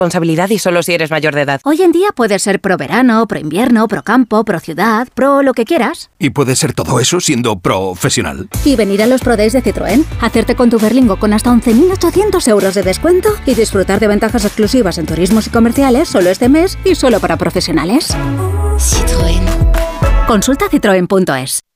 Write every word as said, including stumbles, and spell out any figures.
Responsabilidad y solo si eres mayor de edad. Hoy en día puedes ser pro verano, pro invierno, pro campo, pro ciudad, pro lo que quieras. Y puedes ser todo eso siendo profesional. Y venir a los Pro Days de Citroën, hacerte con tu Berlingo con hasta once mil ochocientos euros de descuento y disfrutar de ventajas exclusivas en turismos y comerciales solo este mes y solo para profesionales. Citroën. Consulta citroen punto es.